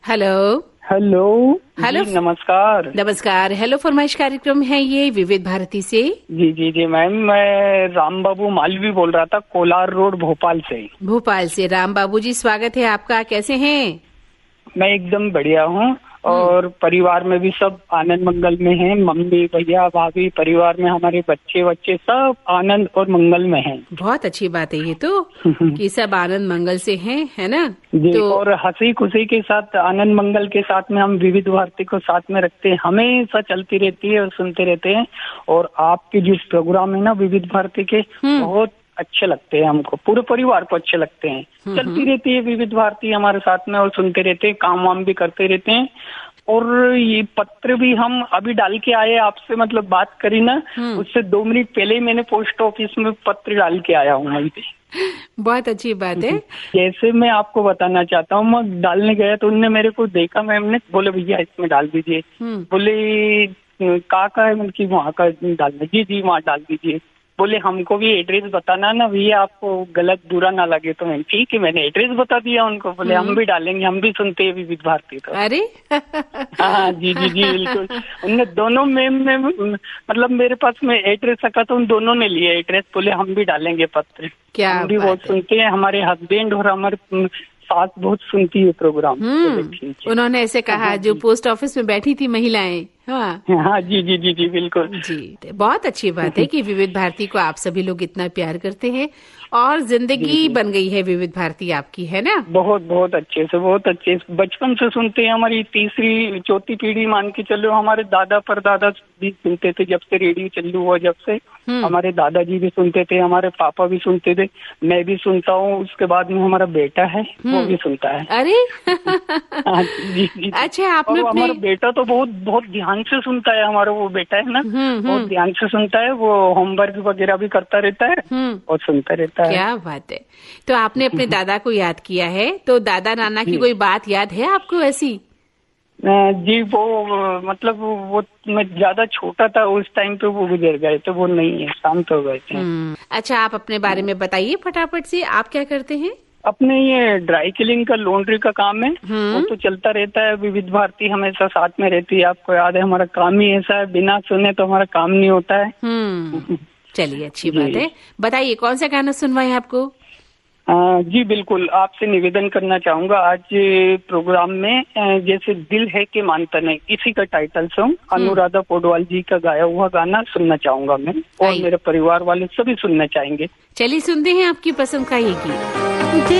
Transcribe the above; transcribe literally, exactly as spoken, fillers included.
Hello hello hello जी, नमस्कार। नमस्कार। Hello फरमाइश कार्यक्रम है ये विविध भारती से। जी जी जी मैम, मैं राम बाबू मालवी बोल रहा था, कोलार रोड भोपाल से। भोपाल से राम बाबू जी, स्वागत है आपका। कैसे हैं? मैं एकदम बढ़िया हूँ और परिवार में भी सब आनंद मंगल में हैं। मम्मी भैया भाभी, परिवार में हमारे बच्चे बच्चे सब आनंद और मंगल में हैं। बहुत अच्छी बात है ये तो कि सब आनंद मंगल से हैं, है ना? जी, तो और हंसी खुशी के साथ, आनंद मंगल के साथ में हम विविध भारती को साथ में रखते हैं, हमेशा चलती रहती है और सुनते रहते हैं। और आपके जो प्रोग्राम है ना विविध भारती के, बहुत अच्छे लगते हैं हमको, पूरे परिवार को अच्छे लगते हैं। चलती रहती है विविध भारती हमारे साथ में और सुनते रहते हैं, काम वाम भी करते रहते हैं। और ये पत्र भी हम अभी डाल के आए, आपसे मतलब बात करी ना, उससे दो मिनट पहले ही मैंने पोस्ट ऑफिस में पत्र डाल के आया हूँ वहीं पे। बहुत अच्छी बात है। जैसे मैं आपको बताना चाहता हूँ, मैं डालने गया तो उनने मेरे को देखा, मैम ने बोले भैया इसमें डाल दीजिए। बोले कहाँ का है? मतलब वहाँ का डालना। जी जी वहाँ डाल दीजिए। बोले हमको भी एड्रेस बताना ना भैया, आपको गलत बुरा ना लगे। तो मैं ठीक है, मैंने एड्रेस बता दिया उनको। बोले हम भी डालेंगे, हम भी सुनते हैं विविध भारती। तो अरे हाँ जी जी जी बिल्कुल। उनने दोनों मैम में मतलब मेरे पास में एड्रेस रखा तो उन दोनों ने लिया एड्रेस। बोले हम भी डालेंगे पत्र। क्या हम भी बहुत सुनते हैं, हमारे हस्बैंड और हमारे सास बहुत सुनती है प्रोग्राम। उन्होंने ऐसे कहा जो पोस्ट ऑफिस में बैठी थी महिलाएं। हाँ हाँ जी जी जी जी बिल्कुल जी। बहुत अच्छी बात है कि विविध भारती को आप सभी लोग इतना प्यार करते हैं और जिंदगी बन गई है विविध भारती आपकी, है ना? बहुत बहुत अच्छे से, बहुत अच्छे से बचपन से सुनते हैं। हमारी तीसरी चौथी पीढ़ी मान के चलो, हमारे दादा परदादा भी सुनते थे जब से रेडियो चालू हुआ। जब से हमारे दादाजी भी सुनते थे, हमारे पापा भी सुनते थे, मैं भी सुनता हूँ। उसके बाद में हमारा बेटा है वो भी सुनता है। अरे हाँ, जी, जी, अच्छा, आपने और अपने... हमारा बेटा तो बहुत बहुत ध्यान से सुनता है। हमारा वो बेटा है ना, बहुत ध्यान से सुनता है। वो होमवर्क वगैरह भी करता रहता है और सुनता रहता है। क्या बात है। तो आपने अपने दादा को याद किया है, तो दादा नाना की कोई बात याद है आपको ऐसी? जी वो मतलब वो मैं ज्यादा छोटा था उस टाइम पे, वो गुजर गए तो वो नहीं है, शांत हो गए थे। अच्छा, आप अपने बारे में बताइए फटाफट से, आप क्या करते हैं? अपने ये ड्राई क्लीनिंग का, लॉन्ड्री का काम है, वो तो चलता रहता है। विविध भारती हमेशा साथ में रहती है। आपको याद है, हमारा काम ही ऐसा है, बिना सुने तो हमारा काम नहीं होता है। चलिए, अच्छी बात है। बताइए कौन सा गाना सुनवाएं आपको? आ, जी बिल्कुल, आपसे निवेदन करना चाहूंगा आज प्रोग्राम में, जैसे दिल है कि मानता नहीं, इसी का टाइटल सॉन्ग अनुराधा पौडवाल जी का गाया हुआ गाना सुनना चाहूंगा मैं, और मेरे परिवार वाले सभी सुनना चाहेंगे। चलिए सुनते हैं आपकी पसंद का ये गीत।